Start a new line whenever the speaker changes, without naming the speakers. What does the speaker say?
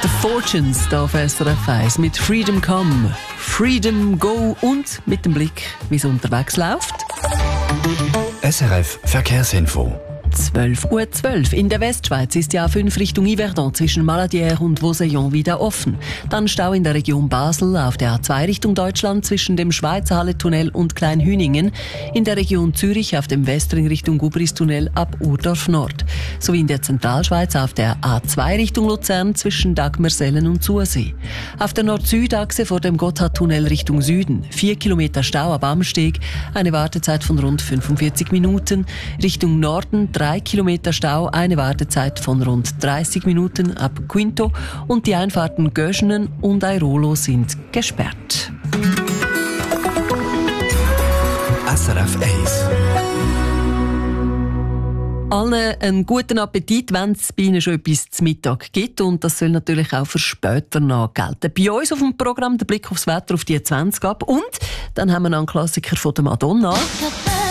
The Fortunes hier auf SRF 1 mit Freedom Come, Freedom Go und mit dem Blick, wie es unterwegs läuft.
SRF Verkehrsinfo.
12:12 Uhr. In der Westschweiz ist die A5 Richtung Yverdon zwischen Maladière und Vauseillon wieder offen. Dann Stau in der Region Basel auf der A2 Richtung Deutschland zwischen dem Schweizer Halletunnel und Kleinhüningen. In der Region Zürich auf dem Westring Richtung Gubristunnel ab Urdorf Nord. Sowie in der Zentralschweiz auf der A2 Richtung Luzern zwischen Dagmersellen und Zursee. Auf der Nord-Süd-Achse vor dem Gotthardtunnel Richtung Süden 4 Kilometer Stau ab Amsteg, eine Wartezeit von rund 45 Minuten. Richtung Norden 3 Kilometer Stau, eine Wartezeit von rund 30 Minuten ab Quinto und die Einfahrten Göschenen und Airolo sind gesperrt.
SRF 1.
Allen einen guten Appetit, wenn es bei Ihnen schon etwas zu Mittag gibt. Und das soll natürlich auch für später noch gelten. Bei uns auf dem Programm der Blick aufs Wetter auf die 20 ab. Und dann haben wir noch einen Klassiker von der Madonna.